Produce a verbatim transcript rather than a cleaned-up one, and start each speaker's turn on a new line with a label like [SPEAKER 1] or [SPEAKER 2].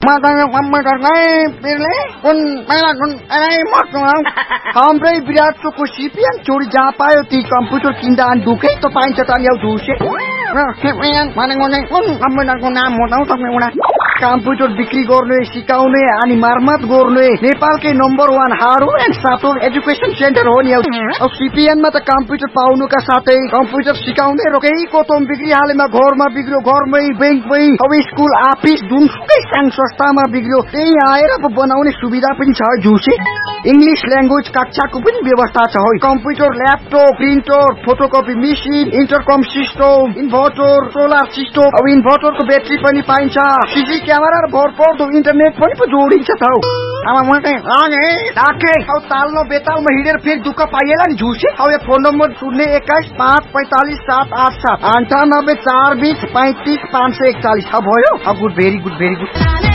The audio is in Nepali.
[SPEAKER 1] matanya komputer lain pilih pun merah pun ini maksudnya hampir berat suku sipian curi japa yo di komputer kindaan duke to pain cetan yo duse nah kemudian mana ngone pun komputer ko namu tahu tak mana komputer बिक्री गर्ने सिकाउने अनि मर्मत गर्ने नेपालकै number one hardware and software education centre हो नि अब सीपीएन मा त कम्प्युटर पाउनुका साथै कम्प्युटर सिकाउने र केही कोतम बिक्री हालेमा घरमा बिग्रियो घरमै बैंकमै अब स्कुल अफिस जुनसुकै संघ संस्थामा बिग्रियो त्यही आएर अब बनाउने सुविधा पनि छ जुसे इंग्लिश ल्याङ्ग्वेज कक्षाको पनि व्यवस्था छ हो computer laptop printer photocopy machine इन्टरकम system inverter solar system अब इन्भर्टरको ब्याट्री पनि पाइन्छ सीसी क्यामेरा र भरपर्दो इन्टरनेट पनि पो जोडिन्छ त हौ आमा मलाई लागे डाके औ तालनो बेतालमा हिँडेर फेरि दुःख पाइएला नि झुसे अब यो फोन नम्बर शून्य एक्काइस पाँच पैंतालीस सात आठ सात अन्ठानब्बे चार बीस पैंतीस पाँच सय एकचालीस भयो good very good very good